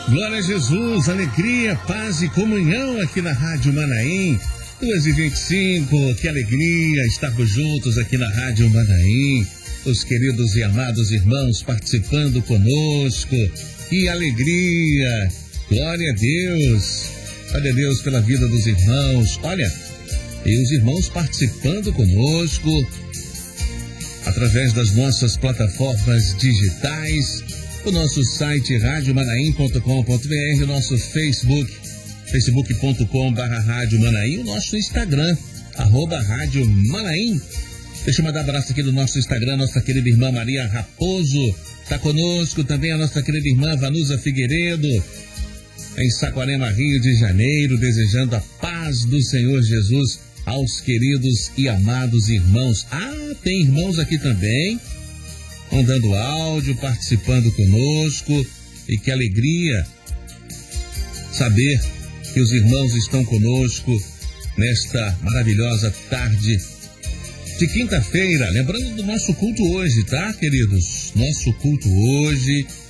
Glória a Jesus, alegria, paz e comunhão aqui na Rádio Manaim. 2h25, que alegria estarmos juntos aqui na Rádio Manaim. Os queridos e amados irmãos participando conosco. Que alegria! Glória a Deus! Glória a Deus pela vida dos irmãos. Olha, e os irmãos participando conosco através das nossas plataformas digitais, o nosso site radiomanaim.com.br, o nosso Facebook, facebook.com/Rádio Manaim, o nosso Instagram, @Rádio Manaim. Deixa eu mandar um abraço aqui do nosso Instagram, nossa querida irmã Maria Raposo, está conosco também a nossa querida irmã Vanusa Figueiredo, em Saquarema, Rio de Janeiro, desejando a paz do Senhor Jesus aos queridos e amados irmãos. Tem irmãos aqui também, mandando áudio, participando conosco, e que alegria saber que os irmãos estão conosco nesta maravilhosa tarde de quinta-feira. Lembrando do nosso culto hoje, tá, queridos? Nosso culto hoje